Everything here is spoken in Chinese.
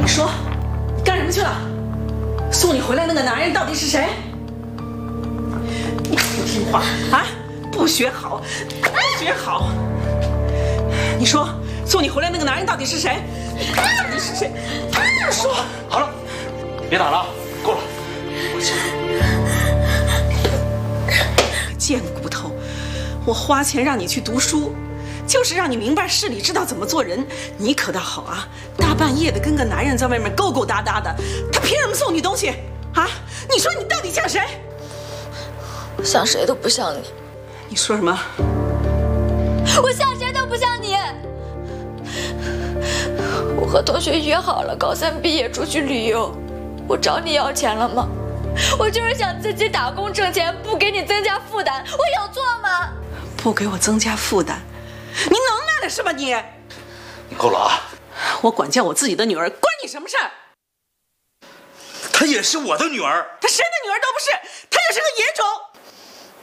你说，你干什么去了？送你回来那个男人到底是谁？你不听话啊！不学好，不学好！你说，送你回来那个男人到底是谁？到底是谁？说。 好了，别打了，够了，回去。 贱骨头！我花钱让你去读书，就是让你明白事理，知道怎么做人。你可倒好啊，大半夜的跟个男人在外面勾勾搭搭的，他凭什么送你东西啊？你说你到底像谁？ 像谁都不像你。 你说什么？ 我像谁都不像你。我和同学约好了，高3毕业出去旅游。我找你要钱了吗？我就是想自己打工挣钱，不给你增加负担，我有错吗？ 不给我增加负担，你能耐了是吧你？ 你够了啊！ 我管教我自己的女儿，关你什么事儿？ 她也是我的女儿， 她谁的女儿都不是，她就是个野种。